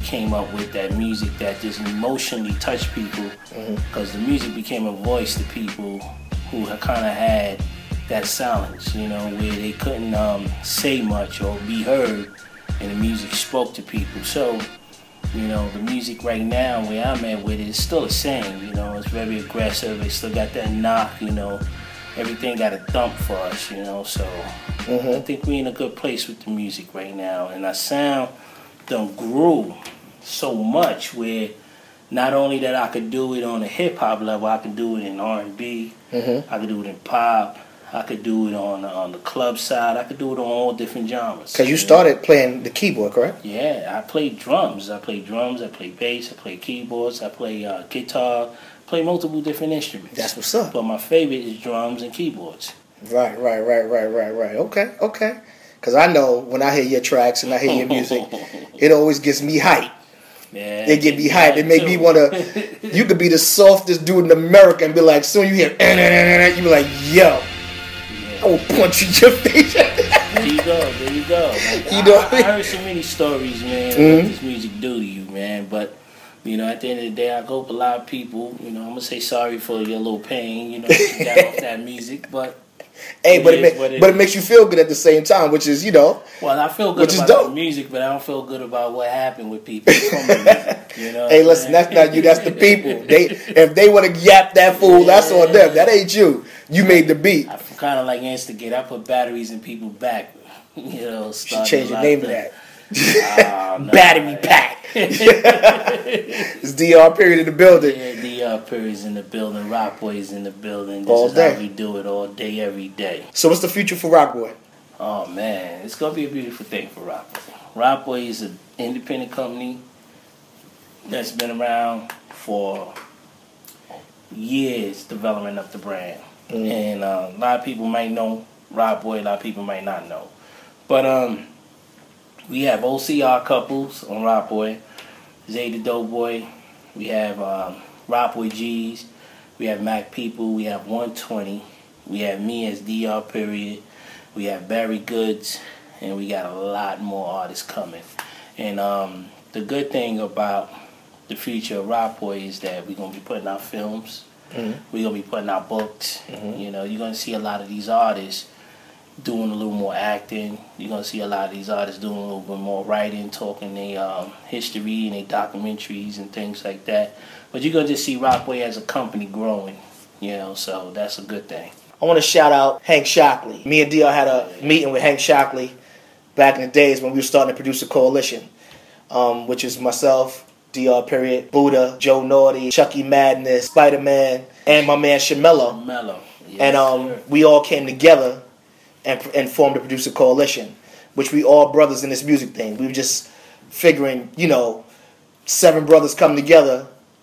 came up with that music that just emotionally touched people, because the music became a voice to people who kind of had that silence, you know, where they couldn't say much or be heard, and the music spoke to people. So, you know, the music right now, where I'm at with it, is still the same, you know, it's very aggressive, it still got that knock, you know, everything got a thump for us, you know, so I think we're in a good place with the music right now, and our sound done grew so much where not only that I could do it on a hip-hop level, I could do it in R&B, I could do it in pop, I could do it on the club side. I could do it on all different genres. Because you started playing the keyboard, correct? Yeah, I played drums. I play bass, I play keyboards, I play guitar, play multiple different instruments. That's what's up. But my favorite is drums and keyboards. Right. Okay. Because I know when I hear your tracks and I hear your music, it always gets me hyped. Yeah, it get me hyped. It make me want to... You could be the softest dude in America and be like, soon you hear... You be like, yo... I will punch you in your face. There you go. Like, you know I heard so many stories, man, what this music do to you, man. But, you know, at the end of the day, I hope a lot of people, you know, I'm going to say sorry for your little pain, you know, you got off that music, but... Hey, but it makes you feel good at the same time, which is, you know... Well, I feel good about the music, but I don't feel good about what happened with people from the music, you know? Hey, listen, that's not you, that's the people. If they want to yap that fool, that's on them. That ain't you. You made the beat. I'm kind of like Instigate. I put batteries in people's back. You know, you should change the name of that. No, Battery pack. It's DR period in the building. Yeah, DR period's in the building. Rock Boy's in the building. This All is day. how we do it all day, every day. So what's the future for Rock Boy? Oh, man. It's going to be a beautiful thing for Rock Boy. Rock Boy is an independent company that's been around for years developing up the brand. And a lot of people might know Rock Boy, a lot of people might not know. But we have OCR couples on Rock Boy, Zay the Dope Boy, we have Rock Boy G's, we have Mac People, we have 120, we have me as DR period, we have Barry Goods, and we got a lot more artists coming. And the good thing about the future of Rock Boy is that we're going to be putting out films. We're going to be putting out books. You know, you're going to see a lot of these artists doing a little more acting. You're going to see a lot of these artists doing a little bit more writing, talking their history and their documentaries and things like that. But you're going to just see Rock Boy as a company growing, you know, so that's a good thing. I want to shout out Hank Shockley. Me and DR had a meeting with Hank Shockley back in the days when we were starting to produce a coalition, which is myself, DR period, Buddha, Joe Naughty, Chucky Madness, Spider-Man, and my man Shamello. Yes, and we all came together and formed a producer coalition, which we all brothers in this music thing. We were just figuring, you know, 7 brothers come together,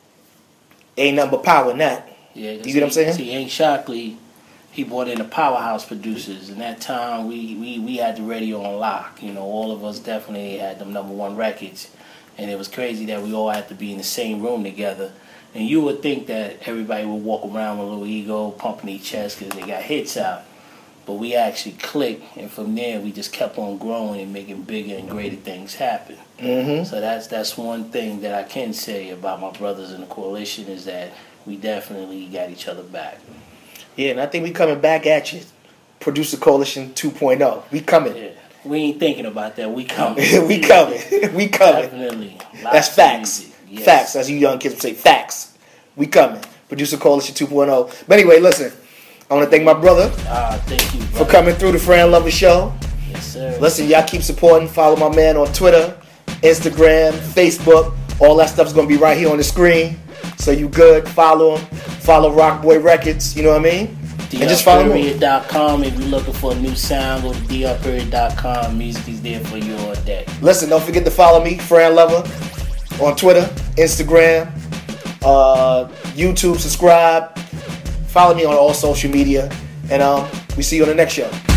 ain't nothing but power in that. Yeah, you get what I'm saying? See, Hank Shockley, he brought in the powerhouse producers. In that time, we had the radio on lock. You know, all of us definitely had them #1 records. And it was crazy that we all had to be in the same room together. And you would think that everybody would walk around with a little ego, pumping their chest because they got hits out. But we actually clicked, and from there we just kept on growing and making bigger and greater things happen. So that's one thing that I can say about my brothers in the coalition is that we definitely got each other back. Yeah, and I think we coming back at you. Producer Coalition 2.0. We coming. Yeah. We ain't thinking about that. We coming. we coming. We coming. Definitely. That's facts. Yes. Facts. As you young kids would say, facts. We coming. Producer Coalition 2.0. But anyway, listen. I want to thank my brother thank you, for coming through the Fran Lover Show. Yes, sir. Listen, y'all keep supporting. Follow my man on Twitter, Instagram, Facebook. All that stuff's going to be right here on the screen. So you good. Follow him. Follow Rock Boy Records. You know what I mean? And just follow me. DRPeriod.com. If you're looking for a new sound, go to DRPeriod.com. Music is there for you all day. Listen, don't forget to follow me, Fran Lover, on Twitter, Instagram, YouTube, subscribe. Follow me on all social media. And we see you on the next show.